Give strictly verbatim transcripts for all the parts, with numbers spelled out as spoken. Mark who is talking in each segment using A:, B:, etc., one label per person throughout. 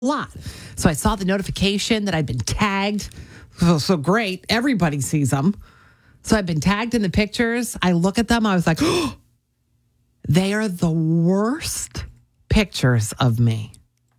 A: lot. So I saw the notification that I'd been tagged. So, so great. Everybody sees them. So I've been tagged in the pictures. I look at them. I was like, oh, they are the worst pictures of me.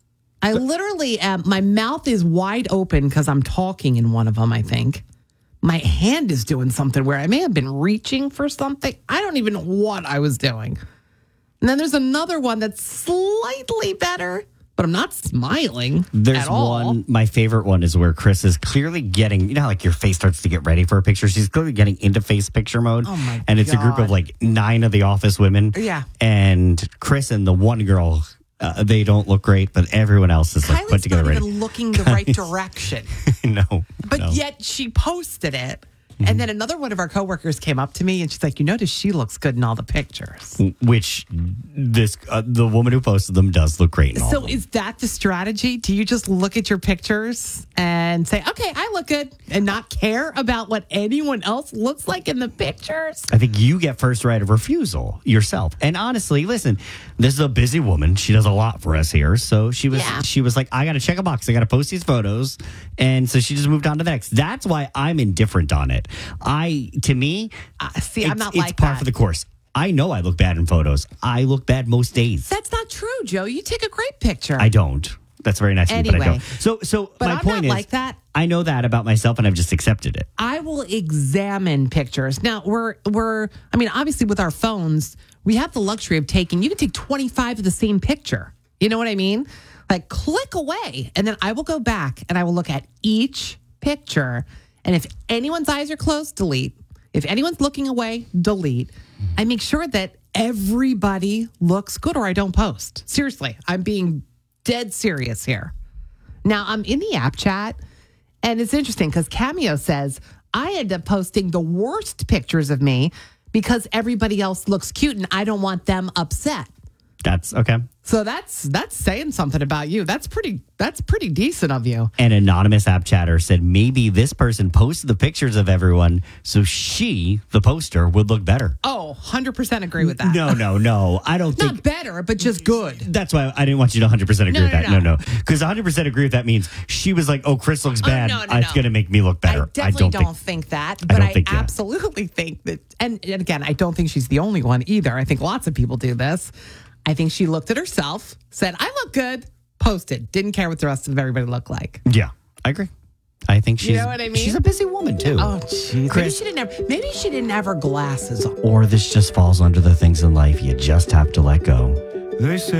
A: I literally am. My mouth is wide open because I'm talking in one of them, I think. My hand is doing something where I may have been reaching for something. I don't even know what I was doing. And then there's another one that's slightly better, but I'm not smiling
B: There's
A: at all.
B: one, my favorite one is where Chris is clearly getting, you know, how, like your face starts to get ready for a picture. She's clearly getting into face picture mode.
A: Oh my
B: And it's a group
A: God.
B: of like nine of the office women.
A: Yeah.
B: And Chris and the one girl, uh, they don't look great, but everyone else is like
A: Kylie's
B: put together
A: not
B: ready.
A: even looking the right direction.
B: no.
A: But
B: no.
A: yet she posted it. And then another one of our coworkers came up to me and she's like, you notice she looks good in all the pictures.
B: Which this uh, the woman who posted them does look great in all
A: So
B: of them.
A: is that the strategy? Do you just look at your pictures and say, okay, I look good and not care about what anyone else looks like in the pictures?
B: I think you get first right of refusal yourself. And honestly, listen, this is a busy woman. She does a lot for us here. So she was
A: Yeah.
B: she was like, I got to check a box. I got to post these photos. And so she just moved on to the next. That's why I'm indifferent on it. I, to me,
A: Uh, see,
B: it's,
A: I'm not
B: it's
A: like
B: par
A: that.
B: for the course. I know I look bad in photos. I look bad most days.
A: That's not true, Joe. You take a great picture.
B: I don't. That's very nice of you, but I
A: Anyway.
B: don't. So, so
A: But
B: my
A: I'm
B: point
A: not
B: is,
A: like that.
B: I know that about myself, and I've just accepted it.
A: I will examine pictures. Now we're we're I mean, obviously with our phones, we have the luxury of taking you can take twenty-five of the same picture. You know what I mean? Like click away. And then I will go back and I will look at each picture. And if anyone's eyes are closed, delete. If anyone's looking away, delete. I make sure that everybody looks good or I don't post. Seriously, I'm being dead serious here. Now I'm in the app chat. And it's interesting because Cameo says, I end up posting the worst pictures of me because everybody else looks cute and I don't want them upset.
B: That's okay.
A: So that's that's saying something about you. That's pretty that's pretty decent of you.
B: An anonymous app chatter said maybe this person posted the pictures of everyone so she, the poster, would look better.
A: Oh, one hundred percent agree with that.
B: No, no, no. I don't
A: Not
B: think...
A: better, but just good.
B: That's why I didn't want you to one hundred percent agree
A: No,
B: with
A: no,
B: that.
A: no.
B: No, no. Because one hundred percent agree with that means she was like, oh, Chris looks
A: Oh,
B: bad.
A: no, no,
B: It's
A: no.
B: going to make me look better.
A: I definitely don't,
B: think...
A: think, that, but
B: don't
A: I,
B: think that.
A: absolutely think that, and, and again, I don't think she's the only one either. I think lots of people do this. I think she looked at herself, said, I look good, posted, didn't care what the rest of everybody looked like.
B: Yeah, I agree. I think she's...
A: You know what I mean?
B: She's a busy woman, too.
A: Oh, jeez. Maybe
B: Chris-
A: she didn't have, maybe she didn't have her glasses on.
B: Or this just falls under the things in life you just have to let go.
C: They say